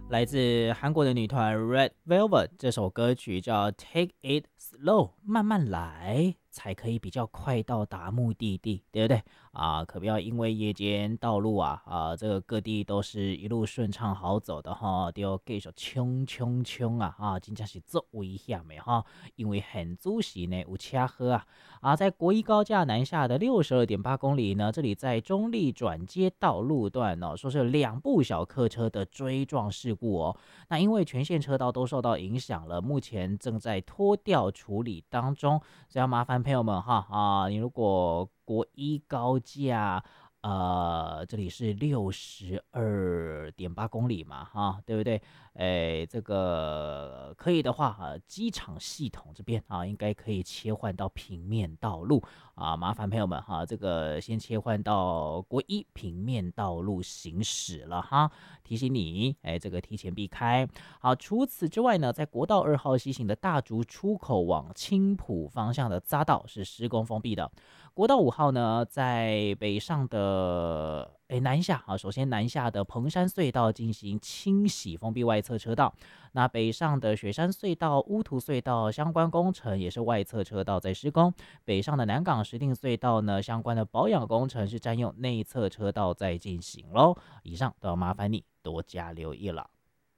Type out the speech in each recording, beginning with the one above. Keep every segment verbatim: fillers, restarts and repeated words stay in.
来自韩国的女团 Red Velvet，这首歌曲叫 Take It Slow， 慢慢来才可以比较快到达目的地，对不对啊？可不要因为夜间道路啊啊，这个各地都是一路顺畅好走的哈，就继续冲冲冲啊啊，真正是足危险的哈，因为很主时呢有车祸啊啊，在国一高架南下的六十二点八公里呢，这里在中立转接道路段哦，说是两部小客车的追撞事故哦。那因为全线车道都受到影响了，目前正在拖吊处理当中，所以要麻烦朋友们哈啊，你如果国一高架。呃，这里是六十二点八公里嘛，哈，对不对？哎，这个可以的话，啊，机场系统这边啊，应该可以切换到平面道路啊，麻烦朋友们哈，这个先切换到国一平面道路行驶了哈，提醒你，哎，这个提前避开。好，除此之外呢，在国道二号西行的大竹出口往青浦方向的匝道是施工封闭的。国道五号呢，在北上的诶南下啊，首先南下的彭山隧道进行清洗封闭外侧车道，那北上的雪山隧道、乌涂隧道相关工程也是外侧车道在施工，北上的南港石碇隧道呢，相关的保养工程是占用内侧车道在进行咯。以上都要麻烦你多加留意了。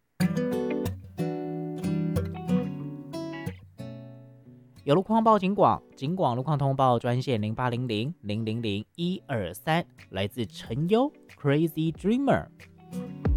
有路况报警广，警广路况通报专线零八零零零零零一二三，来自陈优 Crazy Dreamer。